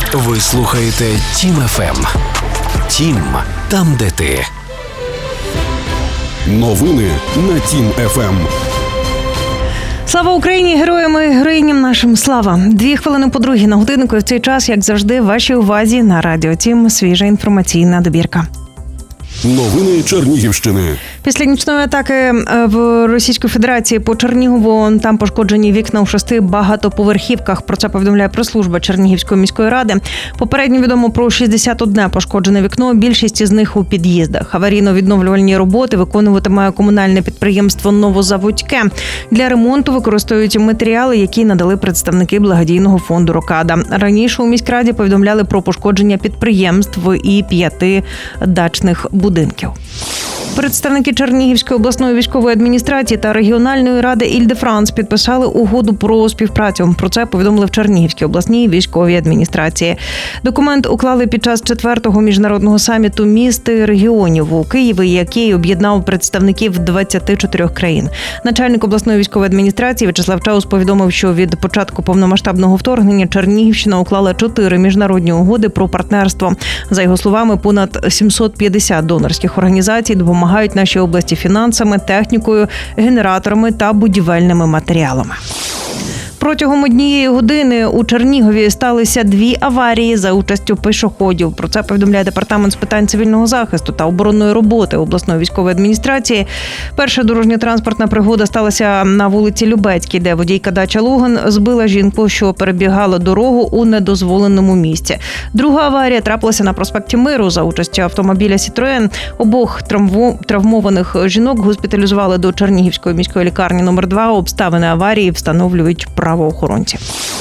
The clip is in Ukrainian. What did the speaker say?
Ви слухаєте Тім ФМ. Тім – там, де ти. Новини на Тім ФМ. Слава Україні! Героям і героїням нашим слава! 2 хвилини по другій на годиннику, і в цей час, як завжди, в вашій увазі на Радіо Тім свіжа інформаційна добірка. Новини Чернігівщини. Після нічної атаки в Російській Федерації по Чернігову там пошкоджені вікна у 6 багатоповерхівках. Про це повідомляє прес-служба Чернігівської міської ради. Попередньо відомо про 61 пошкоджене вікно, більшість із них у під'їздах. Аварійно-відновлювальні роботи виконуватиме комунальне підприємство «Новозаводське». Для ремонту використовують матеріали, які надали представники благодійного фонду «Рокада». Раніше у міськраді повідомляли про пошкодження підприємств і 5 дачних будинків. Представники Чернігівської обласної військової адміністрації та регіональної ради Іль-де-Франс підписали угоду про співпрацю. Про це повідомили в Чернігівській обласній військовій адміністрації. Документ уклали під час 4-го міжнародного саміту міст і регіонів у Києві, який об'єднав представників 24 країн. Начальник обласної військової адміністрації В'ячеслав Чаус повідомив, що від початку повномасштабного вторгнення Чернігівщина уклала 4 міжнародні угоди про партнерство. За його словами, понад 750 донорських організацій допомагають нашій області фінансами, технікою, генераторами та будівельними матеріалами. Протягом 1 години у Чернігові сталися 2 аварії за участю пішоходів. Про це повідомляє Департамент з питань цивільного захисту та оборонної роботи обласної військової адміністрації. Перша дорожньо-транспортна пригода сталася на вулиці Любецькій, де водійка дача Логан збила жінку, що перебігала дорогу у недозволеному місці. Друга аварія трапилася на проспекті Миру за участю автомобіля «Сітроен». Обох травмованих жінок госпіталізували до Чернігівської міської лікарні номер 2. Обставини аварії встановлюють правоохоронці.